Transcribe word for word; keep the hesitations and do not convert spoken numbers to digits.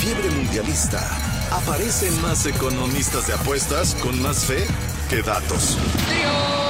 fiebre mundialista, aparecen más economistas de apuestas con más fe que datos.